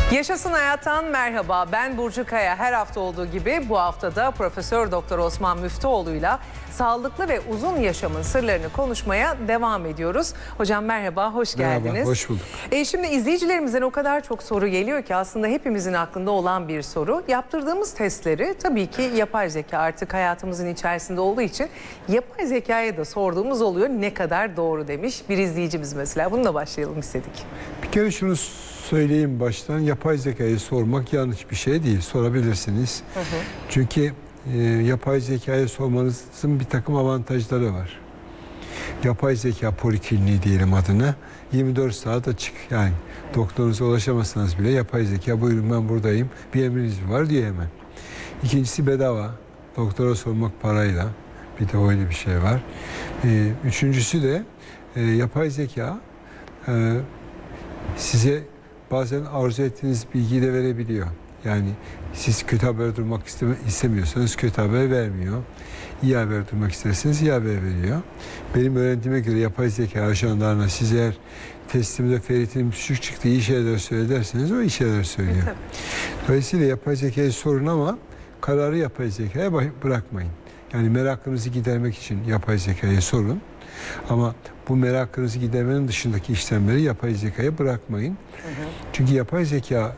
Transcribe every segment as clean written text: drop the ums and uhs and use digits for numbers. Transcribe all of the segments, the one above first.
Yaşasın Hayat'tan merhaba. Ben Burcu Kaya. Her hafta olduğu gibi bu haftada Profesör Doktor Osman Müftüoğlu'yla sağlıklı ve uzun yaşamın sırlarını konuşmaya devam ediyoruz. Hocam merhaba, hoş geldiniz. Merhaba, hoş bulduk. Şimdi izleyicilerimizden o kadar çok soru geliyor ki aslında hepimizin aklında olan bir soru. Yaptırdığımız testleri tabii ki yapay zeka artık hayatımızın içerisinde olduğu için yapay zekaya da sorduğumuz oluyor. Ne kadar doğru demiş bir izleyicimiz mesela. Bununla başlayalım istedik. Bir kere şunu söyleyeyim baştan, yapay zekayı sormak yanlış bir şey değil, sorabilirsiniz. Çünkü yapay zekaya sormanızın bir takım avantajları var. Yapay zeka polikliniği diyelim adına, 24 saat açık. Yani doktorunuza ulaşamasanız bile yapay zeka, buyurun ben buradayım, bir emriniz var diyor hemen. İkincisi bedava, doktora sormak parayla, bir de öyle bir şey var. Üçüncüsü de yapay zeka size bazen arzu ettiğiniz bilgiyi de verebiliyor. Yani siz kötü haber duymak istemiyorsanız kötü haber vermiyor. İyi haber duymak isterseniz iyi haber veriyor. Benim öğrendiğime göre yapay zeka ajanlarına siz eğer testimde ferritinim düşük çıktı, iyi şeyler söylerseniz o iyi şeyler söylüyor. Dolayısıyla yapay zekayı sorun ama kararı yapay zekaya bırakmayın. Yani merakınızı gidermek için yapay zekayı sorun. Ama bu merakınızı gidermenin dışındaki işlemleri yapay zekaya bırakmayın. Çünkü yapay zeka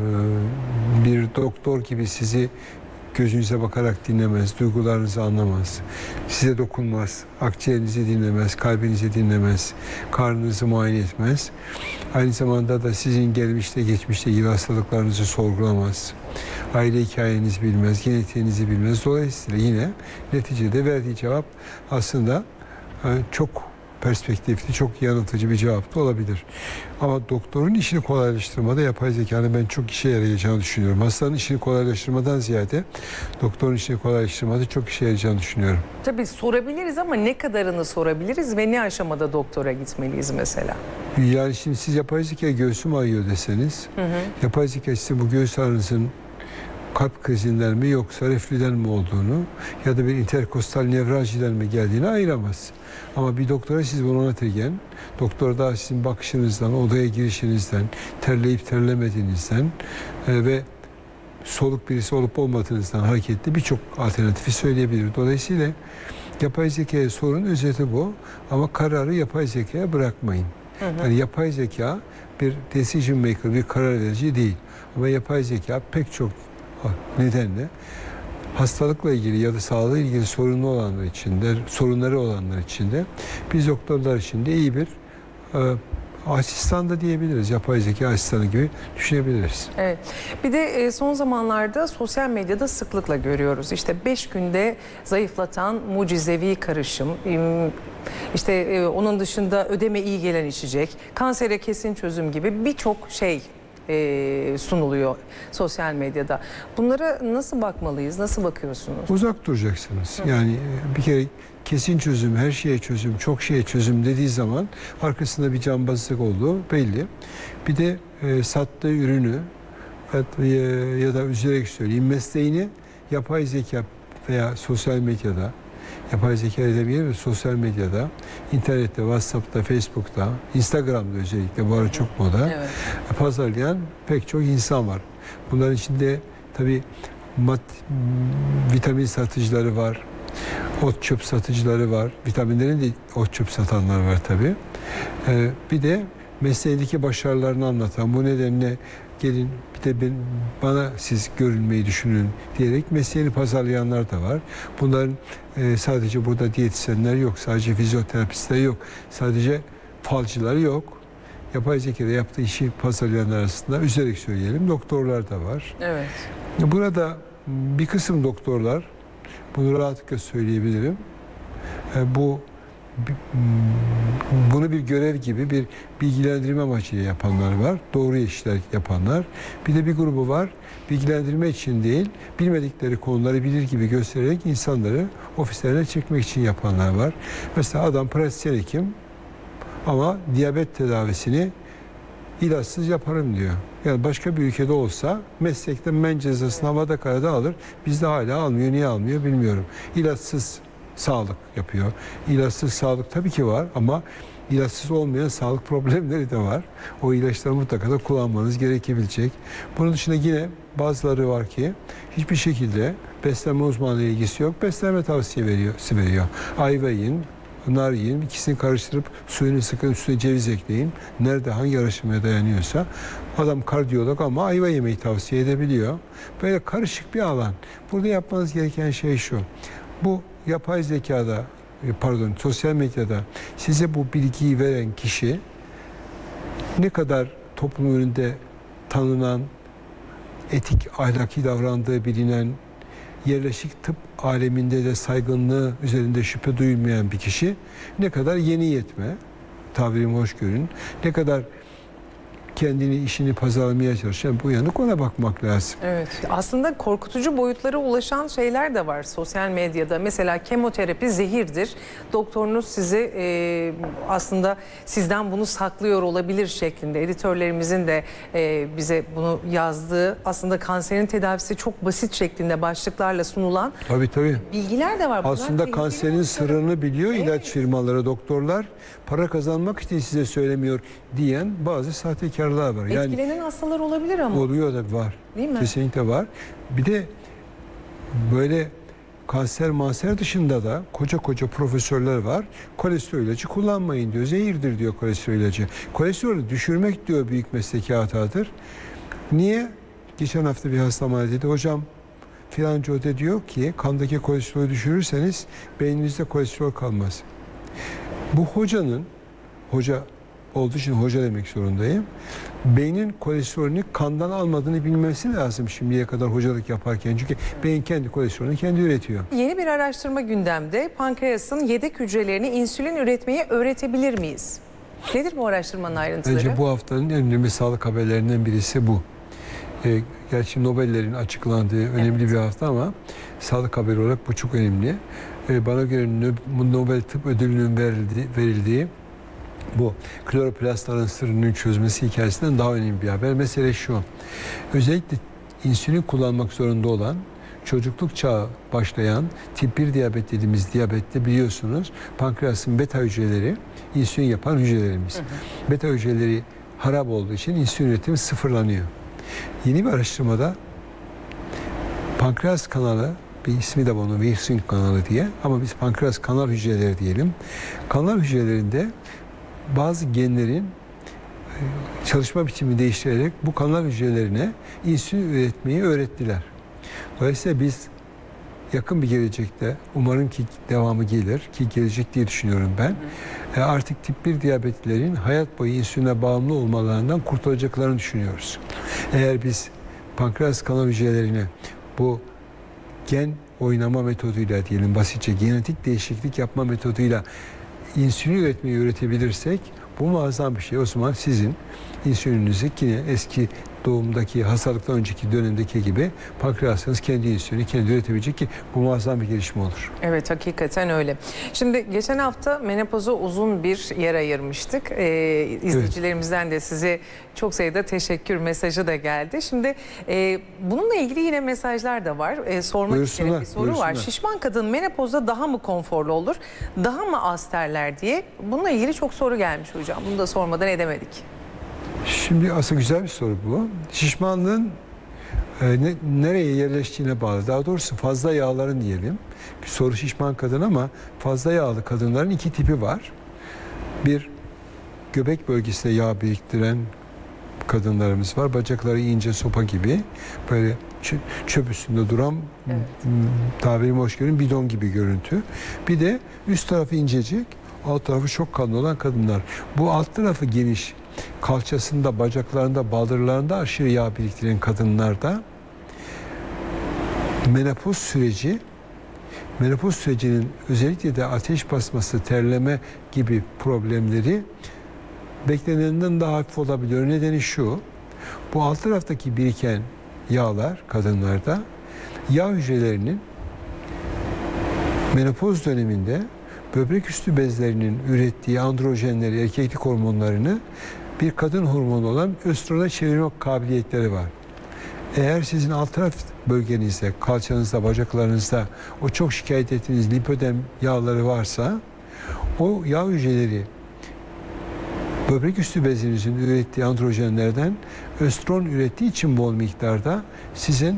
bir doktor gibi sizi gözünüze bakarak dinlemez, duygularınızı anlamaz, size dokunmaz, akciğerinizi dinlemez, kalbinizi dinlemez, karnınızı muayene etmez. Aynı zamanda da sizin gelmişte geçmişte ilgili hastalıklarınızı sorgulamaz. Aile hikayenizi bilmez, genetiğinizi bilmez. Dolayısıyla yine neticede verdiği cevap aslında çok perspektifli, çok yanıltıcı bir cevap da olabilir. Ama doktorun işini kolaylaştırmada yapay zekanın ben çok işe yarayacağını düşünüyorum. Hastanın işini kolaylaştırmadan ziyade doktorun işini kolaylaştırmada çok işe yarayacağını düşünüyorum. Tabii sorabiliriz ama ne kadarını sorabiliriz ve ne aşamada doktora gitmeliyiz mesela? Yani şimdi siz yapay zeka göğsüm ağrıyor deseniz, yapay zeka size bu göğüs ağrınızın kalp krizinden mi yoksa reflüden mi olduğunu ya da bir interkostal nevraljiden mi geldiğini ayıramaz. Ama bir doktora siz bunu anlatırken, doktor da sizin bakışınızdan, odaya girişinizden, terleyip terlemediğinizden ve soluk birisi olup olmadığınızdan hareketli birçok alternatifi söyleyebilir. Dolayısıyla yapay zekaya sorun, özeti bu. Ama kararı yapay zekaya bırakmayın. Yani yapay zeka bir decision maker, bir karar verici değil. Ama yapay zeka pek çok nedenle hastalıkla ilgili ya da sağlıkla ilgili sorunları olanlar için de biz doktorlar için de iyi bir asistan da diyebiliriz. Yapay zeka asistanı gibi düşünebiliriz. Evet. Bir de son zamanlarda sosyal medyada sıklıkla görüyoruz. İşte 5 günde zayıflatan mucizevi karışım, işte onun dışında ödeme iyi gelen içecek, kansere kesin çözüm gibi birçok şey sunuluyor sosyal medyada. Bunlara nasıl bakmalıyız? Nasıl bakıyorsunuz? Uzak duracaksınız. Yani bir kere kesin çözüm, her şeye çözüm, çok şeye çözüm dediği zaman arkasında bir cambazlık olduğu belli. Bir de sattığı ürünü ya da üzülerek söyleyeyim mesleğini yapay zeka veya sosyal medyada, yapay zeka edebilir ve sosyal medyada, internette, WhatsApp'ta, Facebook'ta, Instagram'da özellikle bu ara çok moda, pazarlayan pek çok insan var. Bunların içinde tabii vitamin satıcıları var, ot çöp satıcıları var, vitaminlerin de ot çöp satanlar var tabii. Bir de mesleğindeki başarılarını anlatan, bu nedenle gelin bir de bana siz görünmeyi düşünün diyerek mesleğini pazarlayanlar da var. Bunların sadece burada diyetisyenler yok, sadece fizyoterapistler yok, sadece falcılar yok. Yapay zekada yaptığı işi pazarlayanlar arasında üzerek söyleyelim bunu da var. Evet. Burada bir kısım doktorlar, bunu rahatlıkla söyleyebilirim, bunu bir görev gibi bir bilgilendirme amacıyla yapanlar var. Doğru işler yapanlar. Bir de bir grubu var. Bilgilendirme için değil, bilmedikleri konuları bilir gibi göstererek insanları ofislerine çekmek için yapanlar var. Mesela adam pratisyen hekim ama diyabet tedavisini ilaçsız yaparım diyor. Yani başka bir ülkede olsa meslekten men cezasını havada karada alır. Bizde hala almıyor. Niye almıyor bilmiyorum. İlaçsız sağlık yapıyor. İlaçsız sağlık tabii ki var ama ilaçsız olmayan sağlık problemleri de var. O ilaçları mutlaka da kullanmanız gerekebilecek. Bunun dışında yine bazıları var ki hiçbir şekilde beslenme uzmanlığı ilgisi yok. Beslenme tavsiyesi veriyor. Ayva yiyin, nar yiyin, ikisini karıştırıp suyunu sıkın, üstüne ceviz ekleyin. Nerede hangi araştırmaya dayanıyorsa adam kardiyolog ama ayva yemeyi tavsiye edebiliyor. Böyle karışık bir alan. Burada yapmanız gereken şey şu. Bu yapay zekada, sosyal medyada size bu bilgiyi veren kişi ne kadar toplum önünde tanınan, etik, ahlaki davrandığı bilinen, yerleşik tıp aleminde de saygınlığı üzerinde şüphe duyulmayan bir kişi, ne kadar yeni yetme, tabirimi hoş görün, ne kadar kendini, işini pazarlamaya çalışan bu uyanık, ona bakmak lazım. Evet. Aslında korkutucu boyutlara ulaşan şeyler de var sosyal medyada. Mesela kemoterapi zehirdir. Doktorunuz sizi aslında sizden bunu saklıyor olabilir şeklinde. Editörlerimizin de bize bunu yazdığı, aslında kanserin tedavisi çok basit şeklinde başlıklarla sunulan Tabii. bilgiler de var. Bunlar Aslında tehlikeli kanserin boyutları. sırrını biliyor ilaç firmaları, doktorlar. Para kazanmak için size söylemiyor diyen bazı sahtekarlar var. Yani Etkilenen hastalar olabilir ama. oluyor da var. Değil mi? Kesinlikle var. Bir de böyle kanser dışında da koca profesörler var. Kolesterol ilacı kullanmayın diyor. Zehirdir diyor kolesterol ilacı. Kolesterolü düşürmek diyor büyük mesleki hatadır. Niye? Geçen hafta bir hasta bana dedi. Hocam filanca hoca diyor ki kandaki kolesterolü düşürürseniz beyninizde kolesterol kalmaz. Bu hoca olduğu için hoca demek zorundayım. Beynin kolesterolünü kandan almadığını bilmesi lazım şimdiye kadar hocalık yaparken. Çünkü beyin kendi kolesterolünü kendi üretiyor. Yeni bir araştırma gündemde. Pankreasın yedek hücrelerini insülin üretmeyi öğretebilir miyiz? Nedir bu araştırmanın ayrıntıları? Bence bu haftanın en önemli sağlık haberlerinden birisi bu. Gerçi Nobel'lerin açıklandığı önemli bir hafta ama sağlık haberi olarak bu çok önemli. Bana göre Nobel Tıp Ödülü'nün verildiği bu kloroplastların sırrının çözmesi hikayesinden daha önemli bir haber. Mesele şu, özellikle insülin kullanmak zorunda olan, çocukluk çağı başlayan tip 1 diyabet dediğimiz diyabette biliyorsunuz pankreasın beta hücreleri insülin yapan hücrelerimiz. Beta hücreleri harap olduğu için insülin üretimi sıfırlanıyor. Yeni bir araştırmada pankreas kanalı, bir ismi de bunun Wilson kanalı diye ama biz pankreas kanal hücreleri diyelim. Kanal hücrelerinde bazı genlerin çalışma biçimini değiştirerek bu kanal hücrelerine insülin üretmeyi öğrettiler. Dolayısıyla biz yakın bir gelecekte, umarım ki devamı gelir ki gelecek diye düşünüyorum ben. Artık tip 1 diyabetlilerin hayat boyu insüline bağımlı olmalarından kurtulacaklarını düşünüyoruz. Eğer biz pankreas kanal hücrelerine bu gen oynama metoduyla diyelim basitçe genetik değişiklik yapma metoduyla insülin üretmeyi öğretebilirsek bu muazzam bir şey. O zaman sizin insülininizi yine eski doğumdaki hastalıktan önceki dönemdeki gibi pankreasınız kendi insülini kendi üretebilecek ki bu muazzam bir gelişme olur. Evet, hakikaten öyle. Şimdi geçen hafta menopoza uzun bir yer ayırmıştık. İzleyicilerimizden de size çok sayıda teşekkür mesajı da geldi. Şimdi bununla ilgili yine mesajlar da var. Sormak istediğim bir soru var. Şişman kadın menopozda daha mı konforlu olur, daha mı az terler diye. Bununla ilgili çok soru gelmiş hocam. Bunu da sormadan edemedik. Şimdi aslında güzel bir soru bu. Şişmanlığın nereye yerleştiğine bağlı. Daha doğrusu fazla yağların diyelim. Bir soru şişman kadın ama fazla yağlı kadınların iki tipi var. Bir, göbek bölgesinde yağ biriktiren kadınlarımız var. Bacakları ince sopa gibi. Böyle çöp üstünde duran, tabirimi hoş görün, bidon gibi görüntü. Bir de üst tarafı incecik, alt tarafı çok kalın olan kadınlar. Bu alt tarafı geniş, kalçasında, bacaklarında, baldırlarında aşırı yağ biriktiren kadınlarda menopoz sürecinin özellikle de ateş basması, terleme gibi problemleri beklenenden daha hafif olabiliyor. Nedeni şu, bu alt taraftaki biriken yağlar kadınlarda yağ hücrelerinin menopoz döneminde böbrek üstü bezlerinin ürettiği androjenleri, erkeklik hormonlarını bir kadın hormonu olan östrona çevirme kabiliyetleri var. Eğer sizin alt taraf bölgenizde, kalçanızda, bacaklarınızda o çok şikayet ettiğiniz lipödem yağları varsa o yağ hücreleri Böbrek üstü bezinizin ürettiği androjenlerden östrojen ürettiği için bol miktarda sizin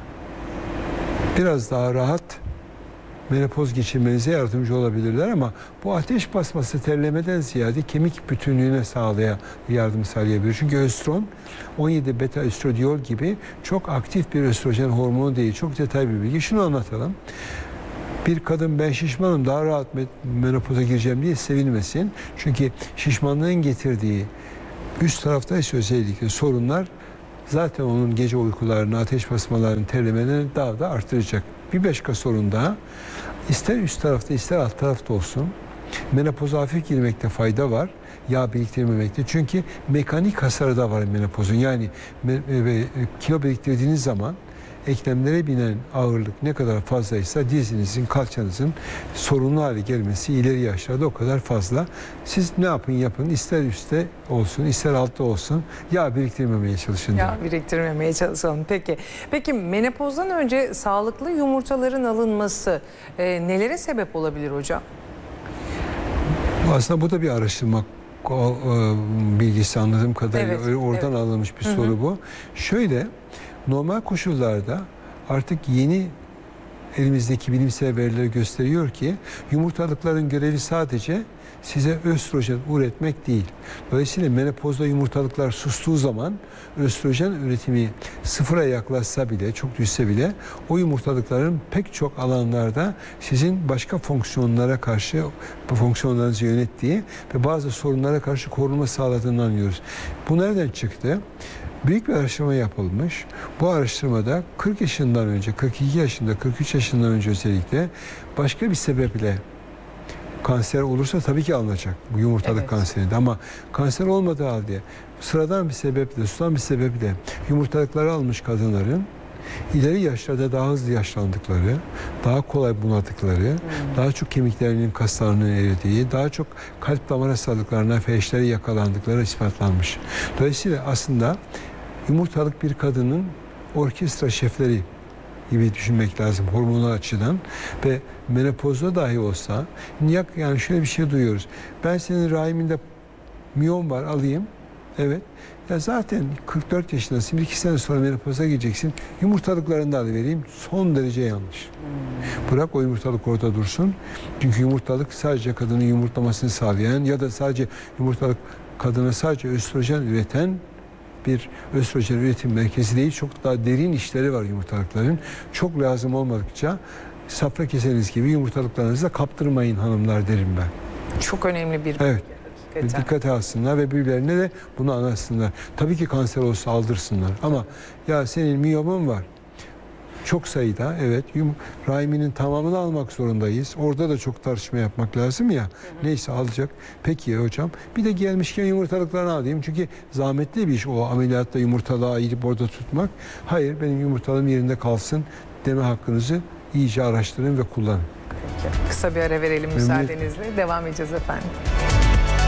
biraz daha rahat menopoz geçirmenize yardımcı olabilirler ama bu ateş basması terlemeden ziyade kemik bütünlüğüne yardım sağlayabilir. Çünkü östrojen 17 beta östradiol gibi çok aktif bir östrojen hormonu değil. Çok detaylı bir bilgi. Şunu anlatalım. Bir kadın ben şişmanım daha rahat menopoza gireceğim diye sevinmesin. Çünkü şişmanlığın getirdiği üst tarafta ise özellikle sorunlar zaten onun gece uykularını, ateş basmalarını, terlemelerini daha da artıracak. Bir başka sorun daha, ister üst tarafta ister alt tarafta olsun, menopoza hafif girmekte fayda var, yağ biriktirmemekte. Çünkü mekanik hasarı da var menopozun. Yani kilo biriktirdiğiniz zaman eklemlere binen ağırlık ne kadar fazlaysa dizinizin, kalçanızın sorunlu hale gelmesi ileri yaşlarda o kadar fazla. Siz ne yapın, ister üstte olsun, ister altta olsun yağ biriktirmemeye çalışın. Yağ biriktirmemeye çalışalım. Peki menopozdan önce sağlıklı yumurtaların alınması nelere sebep olabilir hocam? Aslında bu da bir araştırma bilgisi anladığım kadarıyla. Evet, Oradan alınmış bir soru bu. Şöyle, normal koşullarda artık yeni elimizdeki bilimsel veriler gösteriyor ki yumurtalıkların görevi sadece size östrojen üretmek değil. Dolayısıyla menopozda yumurtalıklar sustuğu zaman östrojen üretimi sıfıra yaklaşsa bile, çok düşse bile o yumurtalıkların pek çok alanlarda sizin başka fonksiyonlara karşı bu fonksiyonlarınızı yönettiği ve bazı sorunlara karşı korunma sağladığını anlıyoruz. Bu nereden çıktı? Büyük bir araştırma yapılmış. Bu araştırmada 40 yaşından önce, 42 yaşında, 43 yaşından önce özellikle başka bir sebeple kanser olursa tabii ki alınacak bu yumurtalık kanserinde. Ama kanser olmadığı halde sıradan bir sebeple, sudan bir sebeple yumurtalıkları almış kadınların ileri yaşlarda daha hızlı yaşlandıkları, daha kolay bunadıkları, daha çok kemiklerinin, kaslarının eridiği, daha çok kalp damar hastalıklarına, felçlere yakalandıkları ispatlanmış. Dolayısıyla aslında yumurtalık bir kadının orkestra şefleri gibi düşünmek lazım hormonal açıdan ve menopozda dahi olsa yani şöyle bir şey duyuyoruz. Ben senin rahiminde miyom var alayım. Evet. Ya zaten 44 yaşındasın. 2 sene sonra menopoza gireceksin. Yumurtalıklarını da alıvereyim. Son derece yanlış. Bırak o yumurtalık orada dursun. Çünkü yumurtalık sadece kadının yumurtlamasını sağlayan ya da sadece yumurtalık kadına sadece östrojen üreten bir östrojen üretim merkezi değil. Çok daha derin işleri var yumurtalıkların. Çok lazım olmadıkça safra keseniz gibi yumurtalıklarınızı da kaptırmayın hanımlar derim ben. Çok önemli bir evet. Dikkat alsınlar ve birbirlerine de bunu anlatsınlar. Tabii ki kanser olsa aldırsınlar ama ya senin miyomun var. Çok sayıda evet rahiminin tamamını almak zorundayız. Orada da çok tartışma yapmak lazım ya. Neyse alacak. Peki hocam bir de gelmişken yumurtalıklarını alayım. Çünkü zahmetli bir iş o ameliyatta yumurtalığı ayırıp orada tutmak. Hayır benim yumurtalığım yerinde kalsın deme hakkınızı iyice araştırın ve kullanın. Peki. Kısa bir ara verelim müsaadenizle. Devam edeceğiz efendim.